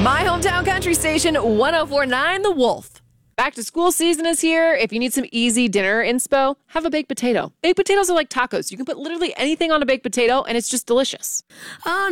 My hometown country station, 104.9 The Wolf. Back to school season is here. If you need some easy dinner inspo, have a baked potato. Baked potatoes are like tacos. You can put literally anything on a baked potato, and it's just delicious. On